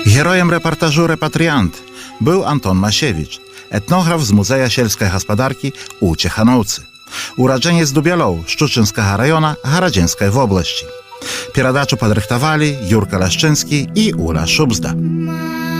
Herojem reportażu Repatriant był Anton Masiewicz, etnograf z Muzeja Sielskiej Gospodarki u Ciechanowcy. Urodzeniec Dubielov, Szczuczynskiego rajona Haradzińskiej w oblasti. Передачу подрихтовали Юрка Лашчинский и Уля Шубзда.